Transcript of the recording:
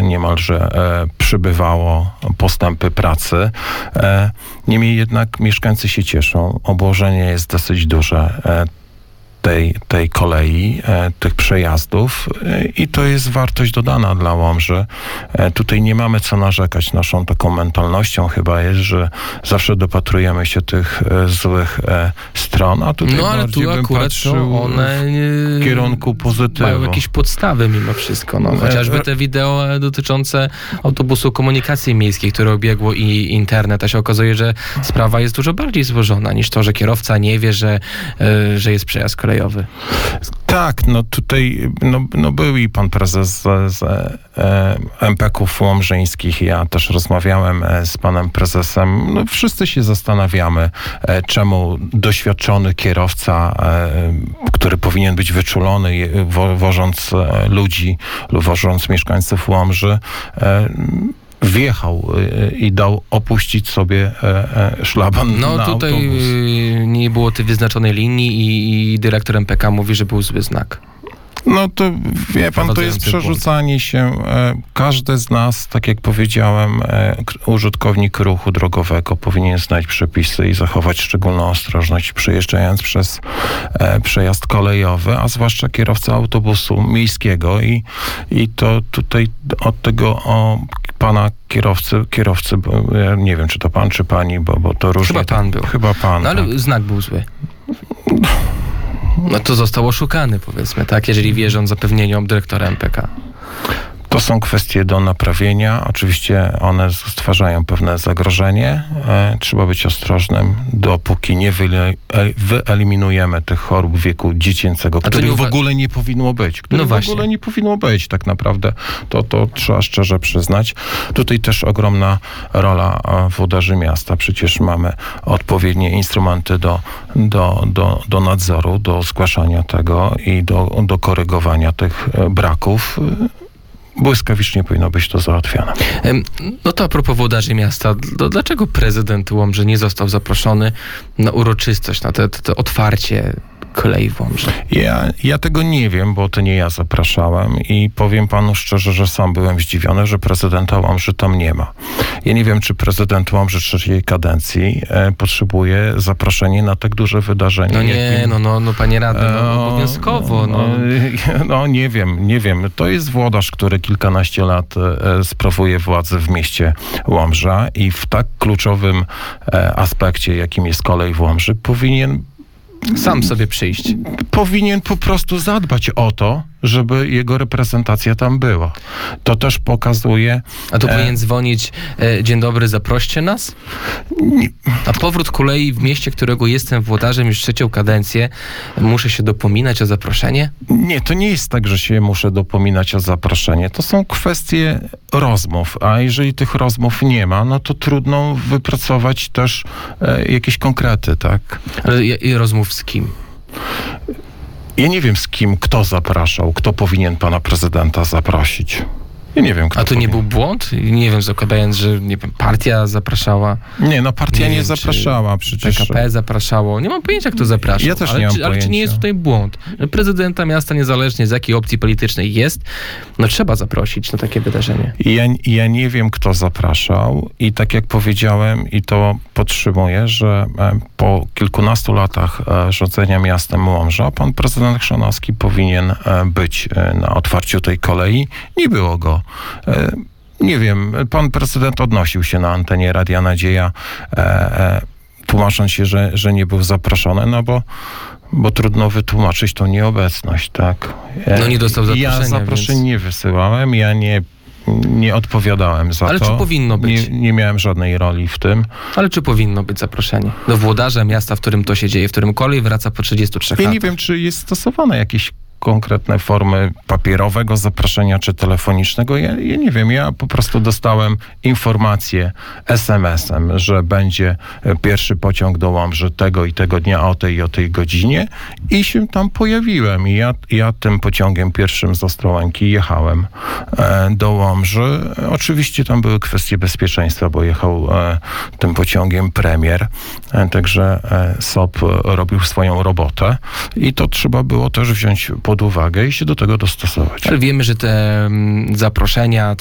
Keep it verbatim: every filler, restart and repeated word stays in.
niemalże przybywało, postępy pracy. Niemniej jednak mieszkańcy się cieszą. Obłożenie jest dosyć duże tej, tej kolei, e, tych przejazdów e, i to jest wartość dodana dla Łomży. E, tutaj nie mamy co narzekać. Naszą taką mentalnością chyba jest, że zawsze dopatrujemy się tych e, złych e, stron, a tutaj no, ale bardziej tu bym akurat patrzył one w kierunku pozytywu. Mają jakieś podstawy mimo wszystko. No. Chociażby te wideo dotyczące autobusu komunikacji miejskiej, które obiegło i internet, a się okazuje, że sprawa jest dużo bardziej złożona niż to, że kierowca nie wie, że, e, że jest przejazd kolejowy. Tak, no tutaj no, no był i pan prezes z, z e, em pe ków łomżyńskich. Ja też rozmawiałem z panem prezesem. No, wszyscy się zastanawiamy, e, czemu doświadczony kierowca, e, który powinien być wyczulony, wo, wożąc e, ludzi lub wożąc mieszkańców Łomży, e, wjechał i dał opuścić sobie szlaban no, na tutaj autobus. Nie było tej wyznaczonej linii i, i dyrektor em pe ka mówi, że był zły znak. No to wie pan, to jest przerzucanie się. Każdy z nas, tak jak powiedziałem, użytkownik ruchu drogowego powinien znać przepisy i zachować szczególną ostrożność przejeżdżając przez przejazd kolejowy, a zwłaszcza kierowca autobusu miejskiego i, i to tutaj od tego o pana kierowcy, kierowcy, ja nie wiem, czy to pan, czy pani, bo, bo to różnie. Chyba pan był. Chyba pan. No ale tak. Znak był zły. No to został oszukany, powiedzmy, tak, jeżeli wierząc zapewnieniom dyrektora em pe ka. To są kwestie do naprawienia. Oczywiście one stwarzają pewne zagrożenie. E, trzeba być ostrożnym, dopóki nie wyle, e, wyeliminujemy tych chorób wieku dziecięcego, których w ogóle nie powinno być. Których no w ogóle nie powinno być tak naprawdę. To, to trzeba szczerze przyznać. Tutaj też ogromna rola włodarzy miasta. Przecież mamy odpowiednie instrumenty do, do, do, do nadzoru, do zgłaszania tego i do, do korygowania tych braków. Błyskawicznie powinno być to załatwione. No to a propos włodarzy miasta, to dlaczego prezydent Łomży nie został zaproszony na uroczystość, na to, to, to otwarcie kolei w Łomży? Ja, ja tego nie wiem, bo to nie ja zapraszałem i powiem panu szczerze, że sam byłem zdziwiony, że prezydenta Łomży tam nie ma. Ja nie wiem, czy prezydent Łomży trzeciej kadencji e, potrzebuje zaproszenia na tak duże wydarzenie. No nie, jakim, no, no, no panie radny, no, obowiązkowo. No. No, no nie wiem, nie wiem. To jest włodarz, który kilkanaście lat e, sprawuje władzę w mieście Łomża i w tak kluczowym e, aspekcie, jakim jest kolej w Łomży, powinien sam sobie przyjść. Powinien po prostu zadbać o to, żeby jego reprezentacja tam była. To też pokazuje... A tu e... powinien dzwonić, e, dzień dobry, zaproście nas? Nie. A powrót kolei w mieście, którego jestem włodarzem już trzecią kadencję, muszę się dopominać o zaproszenie? Nie, to nie jest tak, że się muszę dopominać o zaproszenie. To są kwestie rozmów, a jeżeli tych rozmów nie ma, no to trudno wypracować też e, jakieś konkrety, tak? Ale i rozmów z kim? Ja nie wiem, z kim, kto zapraszał, kto powinien pana prezydenta zaprosić. Ja nie wiem, kto A to powinien. nie był błąd? Nie wiem, zakładając, że nie wiem, partia zapraszała. Nie, no partia nie, nie wiem, zapraszała przecież. pe ka pe zapraszało. Nie mam pojęcia, kto zapraszał. Ja też ale, nie mam czy, ale czy nie jest tutaj błąd? Że prezydenta miasta, niezależnie z jakiej opcji politycznej jest, no trzeba zaprosić na takie wydarzenie. Ja, ja nie wiem, kto zapraszał i tak jak powiedziałem i to podtrzymuję, że po kilkunastu latach rządzenia miastem Łomża pan prezydent Chrzanowski powinien być na otwarciu tej kolei. Nie było go. Nie wiem, pan prezydent odnosił się na antenie Radia Nadzieja, e, e, tłumacząc się, że, że nie był zaproszony, no bo, bo trudno wytłumaczyć tą nieobecność, tak? E, no nie dostał zaproszenia. Ja zaproszeń więc... nie wysyłałem, ja nie, nie odpowiadałem za Ale to. Ale czy powinno być? Nie, nie miałem żadnej roli w tym. Ale czy powinno być zaproszenie do włodarza miasta, w którym to się dzieje, w którym kolej wraca po trzydziestu trzech ja latach? Nie wiem, czy jest stosowane jakieś konkretne formy papierowego zaproszenia czy telefonicznego. Ja, ja nie wiem, ja po prostu dostałem informację es em esem, że będzie pierwszy pociąg do Łomży tego i tego dnia o tej i o tej godzinie i się tam pojawiłem. I ja, ja tym pociągiem pierwszym z Ostrołęki jechałem e, do Łomży. Oczywiście tam były kwestie bezpieczeństwa, bo jechał e, tym pociągiem premier, e, także e, S O P robił swoją robotę i to trzeba było też wziąć pod uwagę i się do tego dostosować. Ale wiemy, że te zaproszenia